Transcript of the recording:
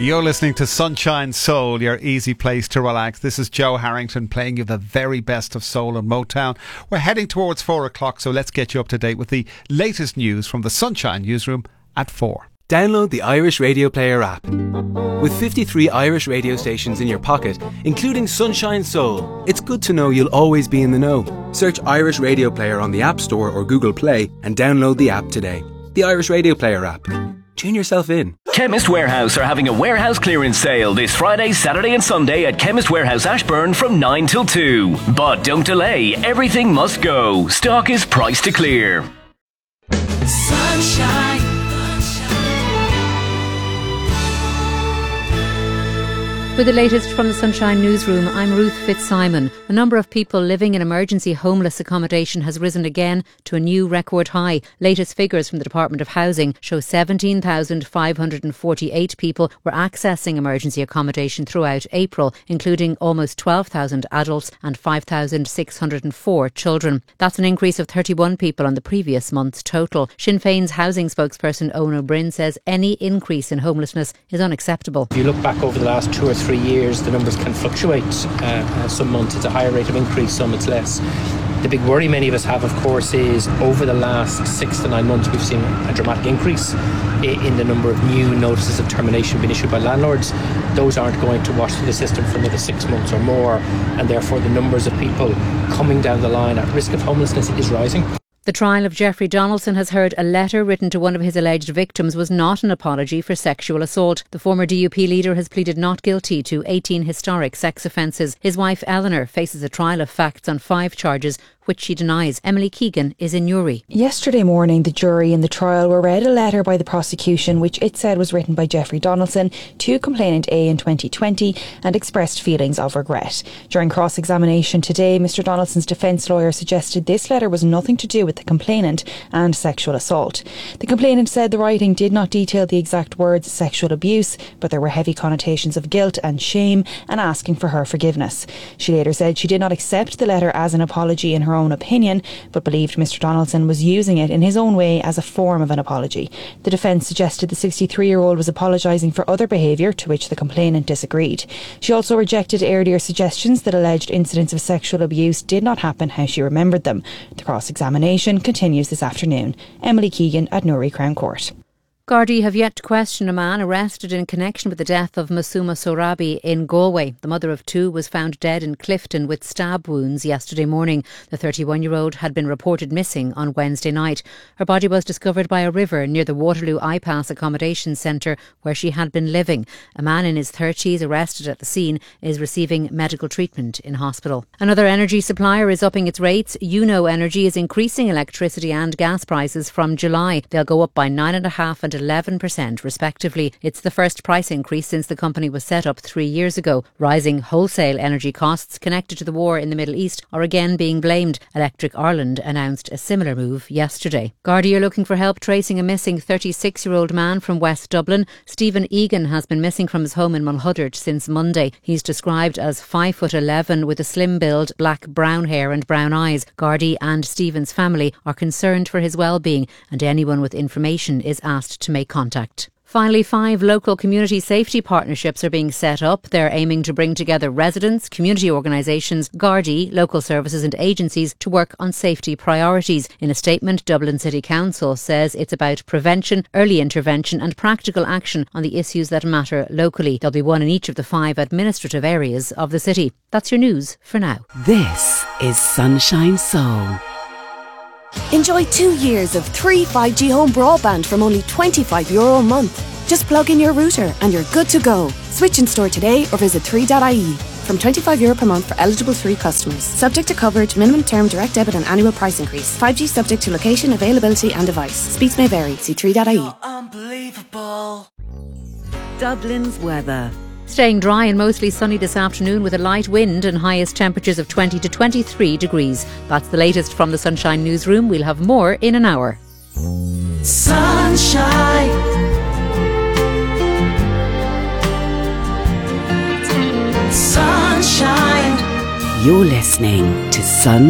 You're listening to Sunshine Soul, your easy place to relax. This is Joe Harrington playing you the very best of soul and Motown. We're heading towards 4 o'clock, so let's get you up to date with the latest news from the Sunshine Newsroom at 4. Download the Irish Radio Player app. With 53 Irish radio stations in your pocket, including Sunshine Soul, it's good to know you'll always be in the know. Search Irish Radio Player on the App Store or Google Play and download the app today. The Irish Radio Player app. Tune yourself in. Chemist Warehouse are having a warehouse clearance sale this Friday, Saturday and Sunday at Chemist Warehouse Ashburn from 9 till 2. But don't delay, everything must go. Stock is priced to clear. Sunshine. With the latest from the Sunshine Newsroom, I'm Ruth Fitzsimon. The number of people living in emergency homeless accommodation has risen again to a new record high. Latest figures from the Department of Housing show 17,548 people were accessing emergency accommodation throughout April, including almost 12,000 adults and 5,604 children. That's an increase of 31 people on the previous month's total. Sinn Féin's housing spokesperson Owen O'Brien says any increase in homelessness is unacceptable. If you look back over the last 2 or 3 years, the numbers can fluctuate. Some months it's a higher rate of increase, some it's less. The big worry many of us have, of course, is over the last 6 to 9 months we've seen a dramatic increase in the number of new notices of termination being issued by landlords. Those aren't going to wash through the system for another 6 months or more, and therefore the numbers of people coming down the line at risk of homelessness is rising. The trial of Jeffrey Donaldson has heard a letter written to one of his alleged victims was not an apology for sexual assault. The former DUP leader has pleaded not guilty to 18 historic sex offences. His wife Eleanor faces a trial of facts on 5 charges which she denies. Emily Keegan is in Newry. Yesterday morning, the jury in the trial were read a letter by the prosecution which it said was written by Jeffrey Donaldson to complainant A in 2020 and expressed feelings of regret. During cross-examination today, Mr Donaldson's defence lawyer suggested this letter was nothing to do with the complainant and sexual assault. The complainant said the writing did not detail the exact words sexual abuse, but there were heavy connotations of guilt and shame and asking for her forgiveness. She later said she did not accept the letter as an apology in her own opinion, but believed Mr Donaldson was using it in his own way as a form of an apology. The defence suggested the 63-year-old was apologising for other behaviour, to which the complainant disagreed. She also rejected earlier suggestions that alleged incidents of sexual abuse did not happen how she remembered them. The cross-examination continues this afternoon. Emily Keegan at Newry Crown Court. Gardaí have yet to question a man arrested in connection with the death of Masuma Sorabi in Galway. The mother of 2 was found dead in Clifton with stab wounds yesterday morning. The 31-year-old had been reported missing on Wednesday night. Her body was discovered by a river near the Waterloo I-Pass accommodation centre where she had been living. A man in his 30s arrested at the scene is receiving medical treatment in hospital. Another energy supplier is upping its rates. UNO Energy is increasing electricity and gas prices from July. They'll go up by 9.5% and 11% respectively. It's the first price increase since the company was set up 3 years ago. Rising wholesale energy costs connected to the war in the Middle East are again being blamed. Electric Ireland announced a similar move yesterday. Gardaí are looking for help tracing a missing 36-year-old man from West Dublin. Stephen Egan has been missing from his home in Mulhuddart since Monday. He's described as 5'11" with a slim build, black brown hair and brown eyes. Gardaí and Stephen's family are concerned for his well-being, and anyone with information is asked to make contact. Finally, 5 local community safety partnerships are being set up. They're aiming to bring together residents, community organisations, Gardaí, local services and agencies to work on safety priorities. In a statement, Dublin City Council says it's about prevention, early intervention and practical action on the issues that matter locally. There'll be one in each of the 5 administrative areas of the city. That's your news for now. This is Sunshine Soul. Enjoy 2 years of 3 5G home broadband from only €25 a month. Just plug in your router and you're good to go. Switch in store today or visit 3.ie. From €25 per month for eligible 3 customers. Subject to coverage, minimum term, direct debit and annual price increase. 5G subject to location, availability and device. Speeds may vary. See 3.ie. Unbelievable. Dublin's weather. Staying dry and mostly sunny this afternoon with a light wind and highest temperatures of 20 to 23 degrees. That's the latest from the Sunshine Newsroom. We'll have more in an hour. Sunshine. Sunshine. You're listening to Sun